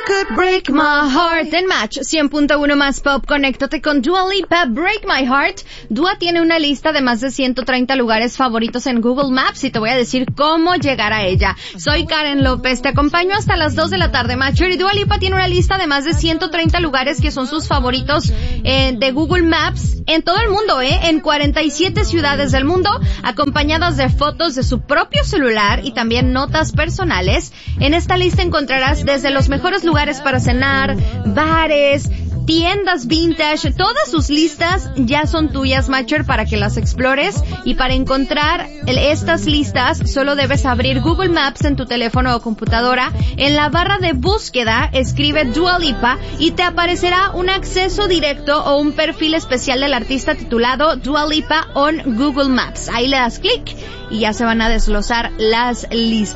could break my heart. En Match 100.1 más pop, conéctate con Dua Lipa, Break My Heart. Dua tiene una lista de más de 130 lugares favoritos en Google Maps y te voy a decir cómo llegar a ella. Soy Karen López, te acompaño hasta las 2 de la tarde, Matcher. Y Dua Lipa tiene una lista de más de 130 lugares que son sus favoritos de Google Maps en todo el mundo, en 47 ciudades del mundo, acompañadas de fotos de su propio celular y también notas personales. En esta lista encontrarás desde los mejores lugares para cenar, bares, tiendas vintage. Todas sus listas ya son tuyas, Matcher, para que las explores. Y para encontrar estas listas solo debes abrir Google Maps en tu teléfono o computadora. En la barra de búsqueda escribe Dua Lipa y te aparecerá un acceso directo o un perfil especial del artista titulado Dua Lipa on Google Maps. Ahí le das clic y ya se van a desglosar las listas.